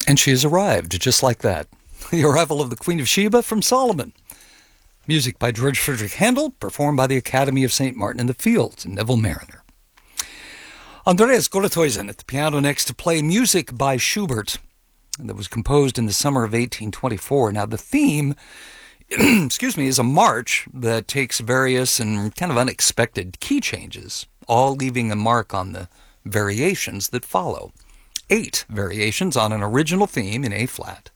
And she has arrived, just like that. The arrival of the Queen of Sheba from Solomon. Music by George Frederick Handel, performed by the Academy of St. Martin in the Fields and Neville Mariner. Andreas Golethuysen at the piano next to play music by Schubert that was composed in the summer of 1824. Now the theme, excuse me, is a march that takes various and kind of unexpected key changes, all leaving a mark on the variations that follow. 8 variations on an original theme in A-flat.